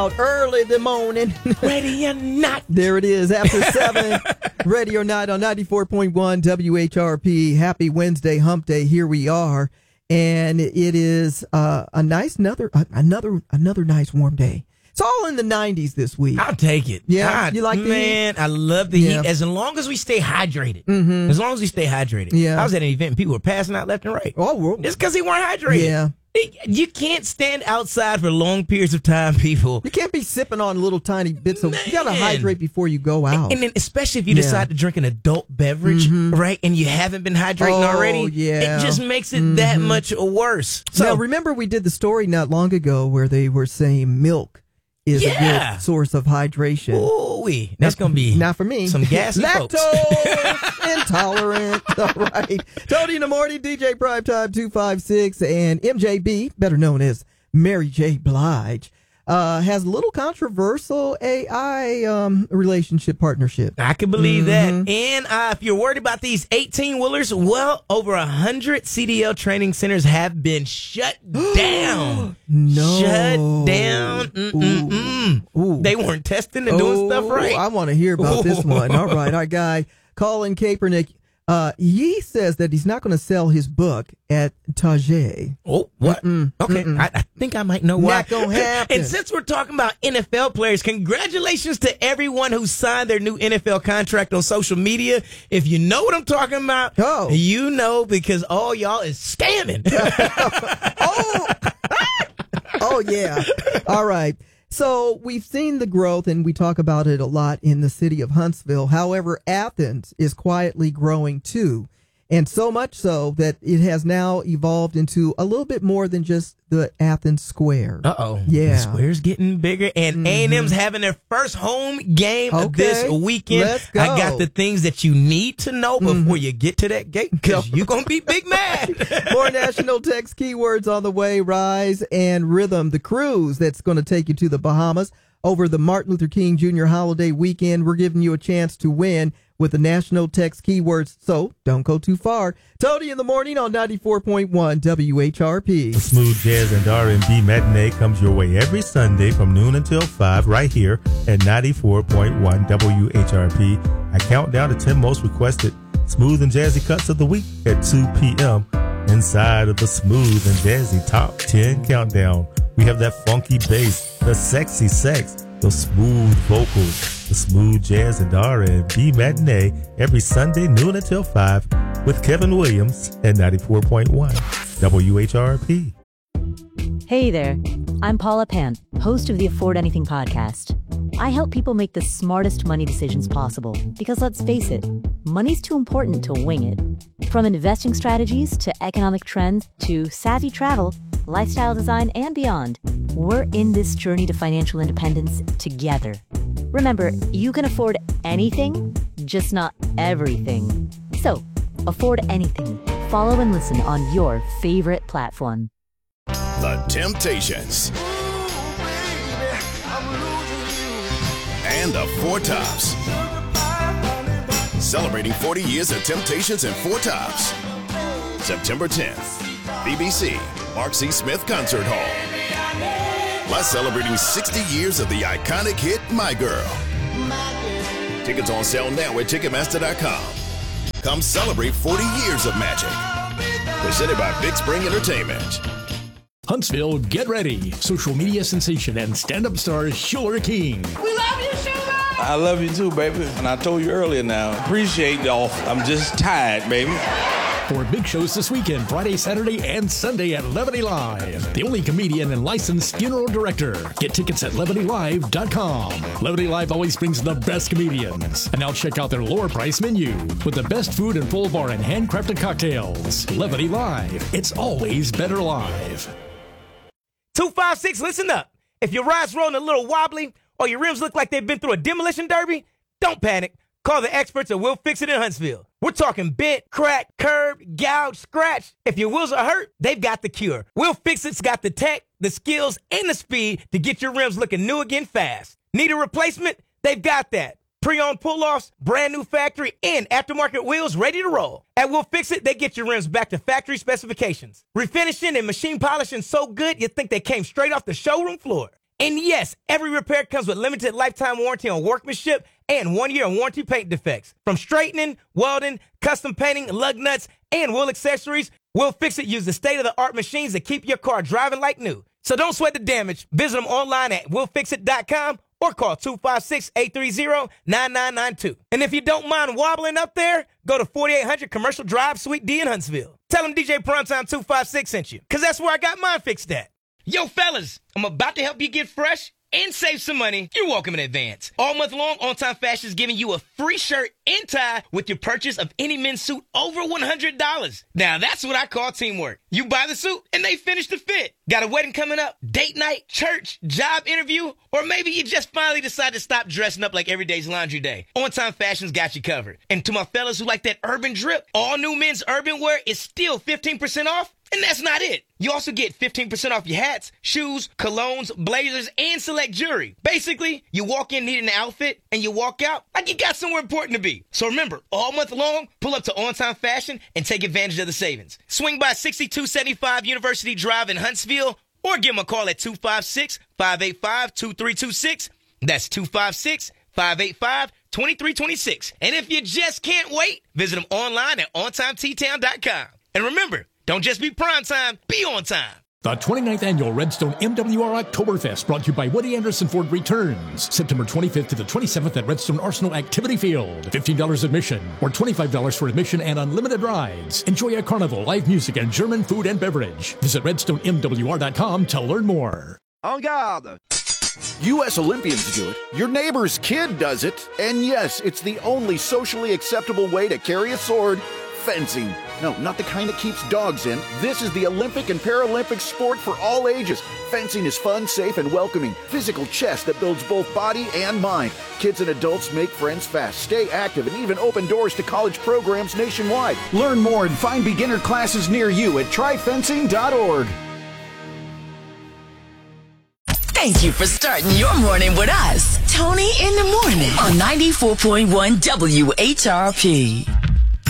out early the morning. Ready or not. There it is, after 7. Ready or not on 94.1 WHRP. Happy Wednesday, hump day. Here we are. And it is a nice, another nice warm day. It's all in the 90s this week. I'll take it. Yeah, you like the heat? Man, I love the heat. As long as we stay hydrated. Mm-hmm. As long as we stay hydrated. Yeah. I was at an event and people were passing out left and right. Oh, well. It's because they weren't hydrated. Yeah. You can't stand outside for long periods of time, people. You can't be sipping on little tiny bits of. You got to hydrate before you go out. And then especially if you decide to drink an adult beverage, right, and you haven't been hydrating already, it just makes it that much worse. So now, remember we did the story not long ago where they were saying milk is a good source of hydration. Ooh-wee. That's going to be not for me. Some gassy folks. Lactose intolerant. All right. Tony in the morning, DJ Primetime 256, and MJB, better known as Mary J. Blige, has a little controversial AI relationship partnership. I can believe that. And if you're worried about these 18-wheelers, well, over 100 CDL training centers have been shut down. Shut down. Ooh. They weren't testing and doing stuff right. I want to hear about this one. All right. Our guy, Colin Kaepernick, he says that he's not going to sell his book at Target. Oh, what? Okay, I think I might know why. Not going to happen. And since we're talking about NFL players, congratulations to everyone who signed their new NFL contract on social media. If you know what I'm talking about, you know, because all y'all is scamming. Oh, yeah. All right. So we've seen the growth, and we talk about it a lot in the city of Huntsville. However, Athens is quietly growing too, and so much so that it has now evolved into a little bit more than just the Athens Square. The square's getting bigger, and A&M's having their first home game this weekend. Let's go. I got the things that you need to know before you get to that gate, because you're going to be big mad. More national text keywords on the way. Rise and Rhythm, the cruise that's going to take you to the Bahamas over the Martin Luther King Jr. holiday weekend. We're giving you a chance to win with the national text keywords, so don't go too far. Tony in the morning on 94.1 WHRP. The Smooth Jazz and R&B Matinee comes your way every Sunday from noon until 5 right here at 94.1 WHRP. I count down the 10 most requested smooth and jazzy cuts of the week at 2 p.m. inside of the Smooth and Jazzy Top 10 Countdown. We have that funky bass, the sexy sex, the smooth vocals, the Smooth Jazz and R&B Matinee every Sunday noon until 5 with Kevin Williams at 94.1 WHRP. Hey there, I'm Paula Pant, host of the Afford Anything podcast. I help people make the smartest money decisions possible because, let's face it, money's too important to wing it. From investing strategies to economic trends to savvy travel, lifestyle design, and beyond, we're in this journey to financial independence together. Remember, you can afford anything, just not everything. So, afford anything. Follow and listen on your favorite platform. The Temptations. And the Four Tops. Celebrating 40 years of Temptations and Four Tops. September 10th, BBC, Mark C. Smith Concert Hall. Plus celebrating 60 years of the iconic hit, My Girl. Tickets on sale now at Ticketmaster.com. Come celebrate 40 years of magic. Presented by Big Spring Entertainment. Huntsville, get ready. Social media sensation and stand-up star Shuler King. We love you, Shuler! I love you too, baby. And I told you earlier now, appreciate y'all. I'm just tired, baby. For big shows this weekend, Friday, Saturday, and Sunday at Levity Live. The only comedian and licensed funeral director. Get tickets at LevityLive.com. Levity Live always brings the best comedians. And now check out their lower price menu with the best food and full bar and handcrafted cocktails. Levity Live. It's always better live. 256, listen up. If your ride's rolling a little wobbly or your rims look like they've been through a demolition derby, don't panic. Call the experts at Will Fix It in Huntsville. We're talking bent, crack, curb, gouge, scratch. If your wheels are hurt, they've got the cure. Will Fix It's got the tech, the skills, and the speed to get your rims looking new again fast. Need a replacement? They've got that. Pre-owned pull-offs, brand new factory, and aftermarket wheels ready to roll. At Will Fix It, they get your rims back to factory specifications. Refinishing and machine polishing so good you think they came straight off the showroom floor. And yes, every repair comes with limited lifetime warranty on workmanship and 1-year warranty paint defects. From straightening, welding, custom painting, lug nuts, and wheel accessories, Will Fix-It uses state-of-the-art machines that keep your car driving like new. So don't sweat the damage. Visit them online at willfixit.com or call 256-830-9992. And if you don't mind wobbling up there, go to 4800 Commercial Drive, Suite D in Huntsville. Tell them DJ Primetime 256 sent you, because that's where I got mine fixed at. Yo, fellas, I'm about to help you get fresh and save some money. You're welcome in advance. All month long, On Time Fashion is giving you a free shirt and tie with your purchase of any men's suit over $100. Now, that's what I call teamwork. You buy the suit, and they finish the fit. Got a wedding coming up, date night, church, job interview, or maybe you just finally decide to stop dressing up like every day's laundry day. On Time Fashion's got you covered. And to my fellas who like that urban drip, all new men's urban wear is still 15% off. And that's not it. You also get 15% off your hats, shoes, colognes, blazers, and select jewelry. Basically, you walk in needing an outfit, and you walk out like you got somewhere important to be. So remember, all month long, pull up to On Time Fashion and take advantage of the savings. Swing by 6275 University Drive in Huntsville, or give them a call at 256-585-2326. That's 256-585-2326. And if you just can't wait, visit them online at ontimettown.com. And remember, don't just be prime time, be on time. The 29th Annual Redstone MWR Oktoberfest, brought to you by Woody Anderson Ford, returns September 25th to the 27th at Redstone Arsenal Activity Field. $15 admission or $25 for admission and unlimited rides. Enjoy a carnival, live music, and German food and beverage. Visit redstonemwr.com to learn more. En garde! U.S. Olympians do it, your neighbor's kid does it, and yes, it's the only socially acceptable way to carry a sword: fencing. No, not the kind that keeps dogs in. This is the Olympic and Paralympic sport for all ages. Fencing is fun, safe, and welcoming. Physical chess that builds both body and mind. Kids and adults make friends fast, stay active, and even open doors to college programs nationwide. Learn more and find beginner classes near you at tryfencing.org. Thank you for starting your morning with us. Tony in the Morning on 94.1 WHRP.